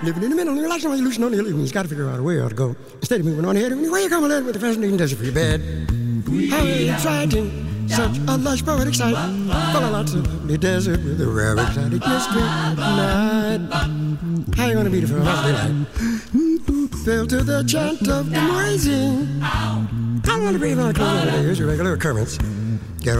living in the middle, like somebody losing on the hill. You've got to figure out a way to go. Instead of moving on ahead, where you come a little with the fascinating desert for your bed. How exciting! Such a lush poetic sight, full of lots of lovely desert with a rare exotic mystery night. How you gonna beat it for a lovely daylight? Fell to the chant of the noisy. How you gonna breathe on a close over there? Here's your regular occurrence.